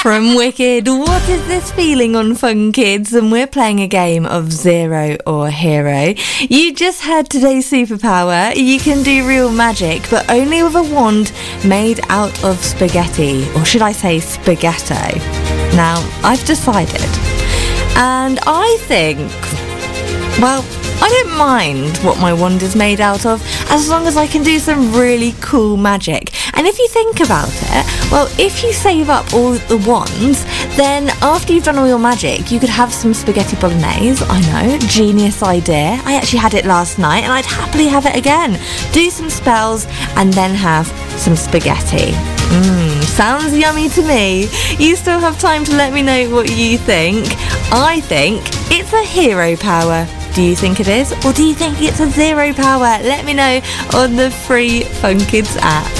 From Wicked, what is this feeling on Fun Kids? And we're playing a game of Zero or Hero. You just heard today's superpower. You can do real magic, but only with a wand made out of spaghetti. Or should I say spaghetto? Now, I've decided. And I think, well, I don't mind what my wand is made out of, as long as I can do some really cool magic. And if you think about it, well, if you save up all the wands, then after you've done all your magic, you could have some spaghetti bolognese. I know, genius idea. I actually had it last night, and I'd happily have it again. Do some spells, and then have some spaghetti. Sounds yummy to me. You still have time to let me know what you think. I think it's a hero power. Do you think it is? Or do you think it's a zero power? Let me know on the free Fun Kids app.